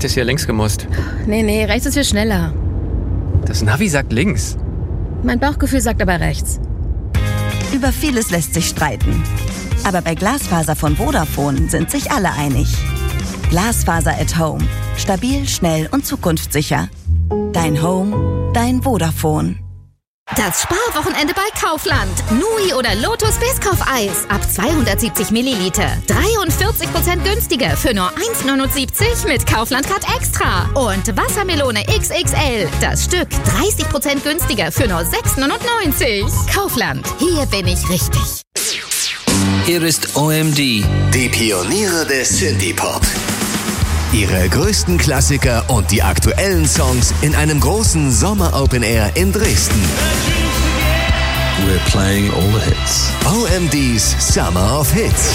hättest hier links gemusst. Nee, rechts ist viel schneller. Das Navi sagt links. Mein Bauchgefühl sagt aber rechts. Über vieles lässt sich streiten. Aber bei Glasfaser von Vodafone sind sich alle einig. Glasfaser at Home. Stabil, schnell und zukunftssicher. Dein Home, dein Vodafone. Das Sparwochenende bei Kaufland. Nui oder Lotus Biscoff-Eis ab 270 Milliliter. 43% günstiger für nur 1,79 mit Kaufland Card Extra. Und Wassermelone XXL. Das Stück 30% günstiger für nur 6,99. Kaufland. Hier bin ich richtig. Hier ist OMD. Die Pioniere des Synthie-Pop. Ihre größten Klassiker und die aktuellen Songs in einem großen Sommer-Open-Air in Dresden. We're playing all the hits. OMD's Summer of Hits.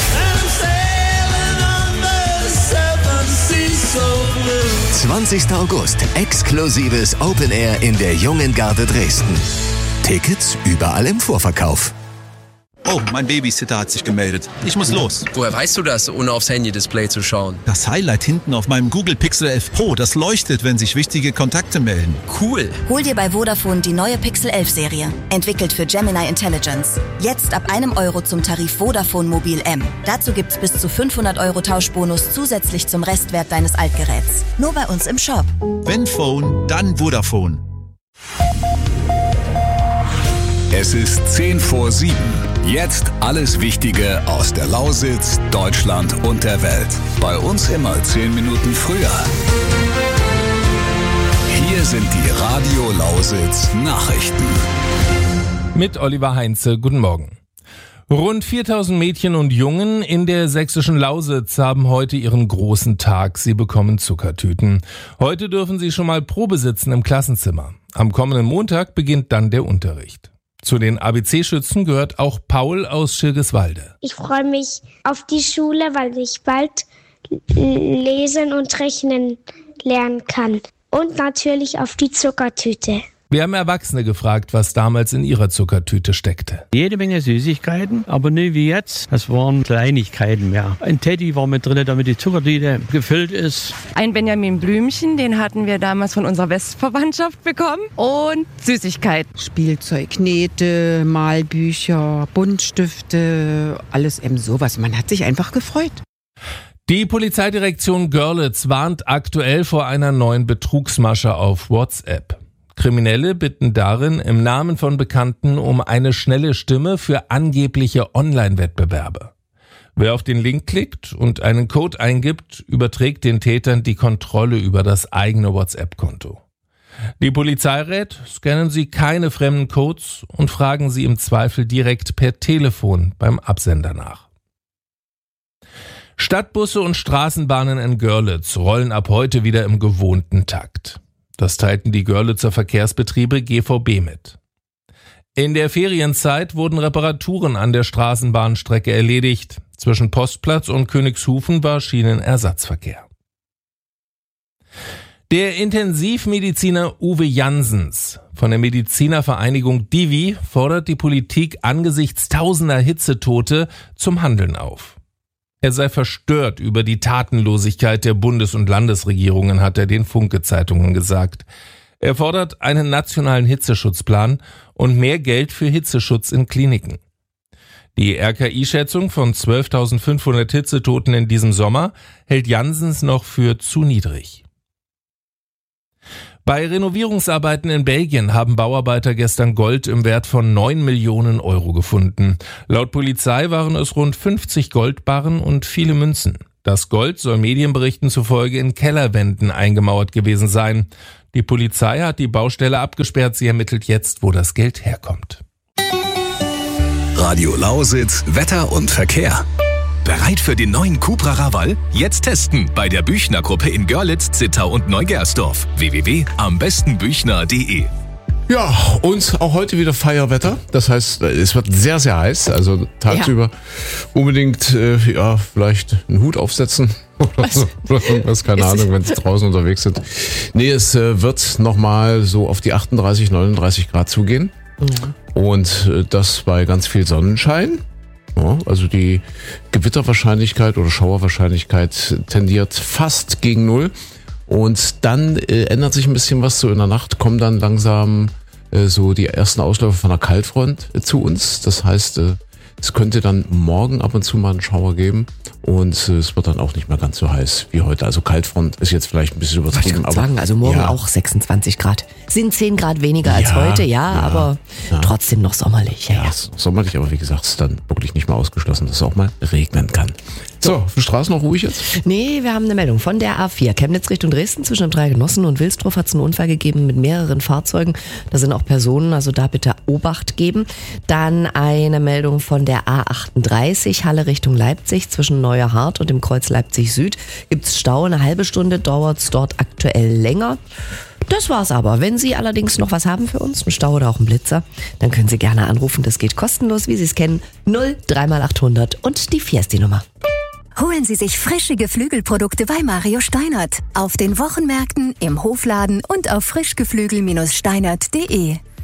20. August, exklusives Open-Air in der Jungen Garde Dresden. Tickets überall im Vorverkauf. Oh, mein Babysitter hat sich gemeldet. Ich muss los. Woher weißt du das, ohne aufs Handy-Display zu schauen? Das Highlight hinten auf meinem Google Pixel 11 Pro, das leuchtet, wenn sich wichtige Kontakte melden. Cool. Hol dir bei Vodafone die neue Pixel 11 Serie. Entwickelt für Gemini Intelligence. Jetzt ab €1 zum Tarif Vodafone Mobil M. Dazu gibt's bis zu 500 € Tauschbonus zusätzlich zum Restwert deines Altgeräts. Nur bei uns im Shop. Wenn Phone, dann Vodafone. Es ist 7:10. Jetzt alles Wichtige aus der Lausitz, Deutschland und der Welt. Bei uns immer 10 Minuten früher. Hier sind die Radio Lausitz Nachrichten. Mit Oliver Heinze, guten Morgen. Rund 4000 Mädchen und Jungen in der sächsischen Lausitz haben heute ihren großen Tag. Sie bekommen Zuckertüten. Heute dürfen sie schon mal Probe sitzen im Klassenzimmer. Am kommenden Montag beginnt dann der Unterricht. Zu den ABC-Schützen gehört auch Paul aus Schirgiswalde. Ich freue mich auf die Schule, weil ich bald lesen und rechnen lernen kann. Und natürlich auf die Zuckertüte. Wir haben Erwachsene gefragt, was damals in ihrer Zuckertüte steckte. Jede Menge Süßigkeiten, aber nicht wie jetzt. Das waren Kleinigkeiten mehr. Ein Teddy war mit drin, damit die Zuckertüte gefüllt ist. Ein Benjamin Blümchen, den hatten wir damals von unserer Westverwandtschaft bekommen. Und Süßigkeiten. Spielzeug, Knete, Malbücher, Buntstifte, alles eben sowas. Man hat sich einfach gefreut. Die Polizeidirektion Görlitz warnt aktuell vor einer neuen Betrugsmasche auf WhatsApp. Kriminelle bitten darin im Namen von Bekannten um eine schnelle Stimme für angebliche Online-Wettbewerbe. Wer auf den Link klickt und einen Code eingibt, überträgt den Tätern die Kontrolle über das eigene WhatsApp-Konto. Die Polizei rät, scannen Sie keine fremden Codes und fragen Sie im Zweifel direkt per Telefon beim Absender nach. Stadtbusse und Straßenbahnen in Görlitz rollen ab heute wieder im gewohnten Takt. Das teilten die Görlitzer Verkehrsbetriebe GVB mit. In der Ferienzeit wurden Reparaturen an der Straßenbahnstrecke erledigt. Zwischen Postplatz und Königshufen war Schienenersatzverkehr. Der Intensivmediziner Uwe Janssens von der Medizinervereinigung Divi fordert die Politik angesichts tausender Hitzetote zum Handeln auf. Er sei verstört über die Tatenlosigkeit der Bundes- und Landesregierungen, hat er den Funke-Zeitungen gesagt. Er fordert einen nationalen Hitzeschutzplan und mehr Geld für Hitzeschutz in Kliniken. Die RKI-Schätzung von 12.500 Hitzetoten in diesem Sommer hält Janssens noch für zu niedrig. Bei Renovierungsarbeiten in Belgien haben Bauarbeiter gestern Gold im Wert von 9 Millionen € gefunden. Laut Polizei waren es rund 50 Goldbarren und viele Münzen. Das Gold soll Medienberichten zufolge in Kellerwänden eingemauert gewesen sein. Die Polizei hat die Baustelle abgesperrt. Sie ermittelt jetzt, wo das Geld herkommt. Radio Lausitz, Wetter und Verkehr. Bereit für den neuen Cupra Raval? Jetzt testen bei der Büchner Gruppe in Görlitz, Zittau und Neugersdorf. www.ambestens-büchner.de. Ja, und auch heute wieder Feierwetter. Das heißt, es wird sehr, sehr heiß. Also tagsüber unbedingt vielleicht einen Hut aufsetzen oder so. Was, keine Ahnung, wenn Sie draußen unterwegs sind. Nee, es wird nochmal so auf die 38, 39 Grad zugehen. Ja. Und das bei ganz viel Sonnenschein. Ja, also die Gewitterwahrscheinlichkeit oder Schauerwahrscheinlichkeit tendiert fast gegen 0. Und dann ändert sich ein bisschen was so in der Nacht, kommen dann langsam so die ersten Ausläufer von der Kaltfront zu uns. Das heißt, es könnte dann morgen ab und zu mal einen Schauer geben und es wird dann auch nicht mehr ganz so heiß wie heute. Also Kaltfront ist jetzt vielleicht ein bisschen übertrieben. Ich sagen, also morgen auch 26 Grad. Sind 10 Grad weniger als heute, aber trotzdem noch sommerlich. Ja, sommerlich, aber wie gesagt, es ist dann wirklich nicht mehr ausgeschlossen, dass es auch mal regnen kann. So, auf den Straßen noch ruhig jetzt? Nee, wir haben eine Meldung von der A4. Chemnitz Richtung Dresden zwischen dem Dreigenossen und Wilsdorf hat es einen Unfall gegeben mit mehreren Fahrzeugen. Da sind auch Personen, also da bitte Obacht geben. Dann eine Meldung von der A38 Halle Richtung Leipzig zwischen Neuer Hart und dem Kreuz Leipzig Süd. Gibt's Stau, eine halbe Stunde dauert's dort aktuell länger. Das war's aber. Wenn Sie allerdings noch was haben für uns, einen Stau oder auch einen Blitzer, dann können Sie gerne anrufen. Das geht kostenlos, wie Sie es kennen. 03x800 und die 4 ist die Nummer. Holen Sie sich frische Geflügelprodukte bei Mario Steinert. Auf den Wochenmärkten, im Hofladen und auf frischgeflügel-steinert.de.